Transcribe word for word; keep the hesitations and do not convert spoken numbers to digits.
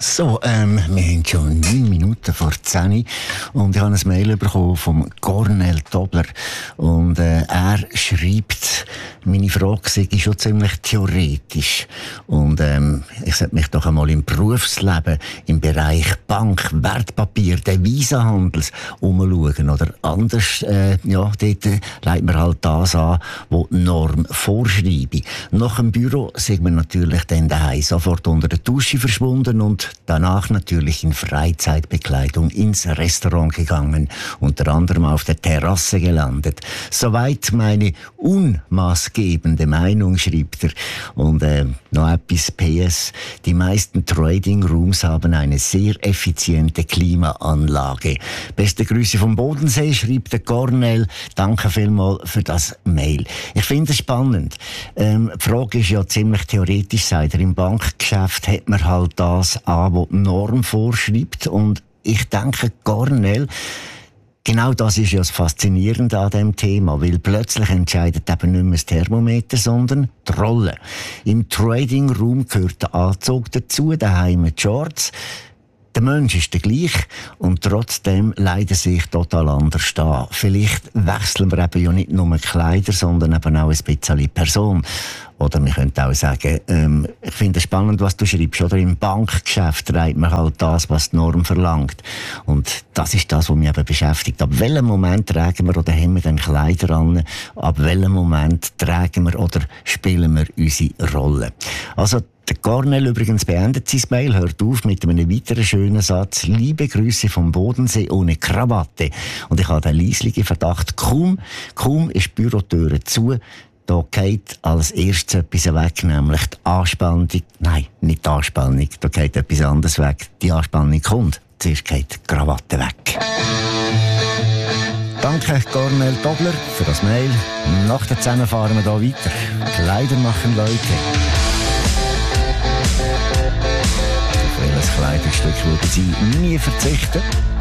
So, ähm, wir haben schon neun Minuten vor zehn und ich habe ein Mail bekommen vom Cornel Tobler und äh, er schreibt, meine Frage sei schon ziemlich theoretisch und ähm, ich sollte mich doch einmal im Berufsleben im Bereich Bank, Wertpapier, Devisenhandels umschauen oder anders, äh, ja, dort äh, legt man halt das an, was die Norm vorschreibt. Nach dem Büro sind wir natürlich dann daheim sofort unter der Dusche verschwunden und danach natürlich in Freizeitbekleidung ins Restaurant gegangen, unter anderem auf der Terrasse gelandet. Soweit meine unmaßgebende Meinung, schreibt er. Und äh, noch etwas P S. Die meisten Trading Rooms haben eine sehr effiziente Klimaanlage. Beste Grüße vom Bodensee, schreibt der Cornel. Danke vielmals für das Mail. Ich finde es spannend. Ähm, die Frage ist ja ziemlich theoretisch, sagt er. Im Bankgeschäft hat man halt das an, was die Norm vorschreibt. Und ich denke, Cornel, genau das ist ja das Faszinierende an diesem Thema, weil plötzlich entscheidet eben nicht mehr das Thermometer, sondern die Rolle. Im Trading Room gehört der Anzug dazu, daheim die Shorts. Der Mensch ist der gleich und trotzdem leiden sich total anders an. Vielleicht wechseln wir eben ja nicht nur Kleider, sondern eben auch ein bisschen die Person. Oder wir könnten auch sagen, ähm, ich finde es spannend, was du schreibst. Oder im Bankgeschäft trägt man halt das, was die Norm verlangt. Und das ist das, was mich eben beschäftigt. Ab welchem Moment tragen wir oder haben wir dann Kleider an? Ab welchem Moment tragen wir oder spielen wir unsere Rolle? Also, der Cornel übrigens beendet sein Mail, hört auf mit einem weiteren schönen Satz. Liebe Grüße vom Bodensee ohne Krawatte. Und ich habe den leislichen Verdacht, kaum, kaum ist die Bürotüre zu, da geht als erstes etwas weg, nämlich die Anspannung. Nein, nicht die Anspannung, da geht etwas anderes weg. Die Anspannung kommt, zuerst geht die Krawatte weg. Danke, Cornel Tobler, für das Mail. Nach der zehn fahren wir hier weiter. Kleider machen Leute. Auf welches Kleidungsstück würden Sie nie verzichten?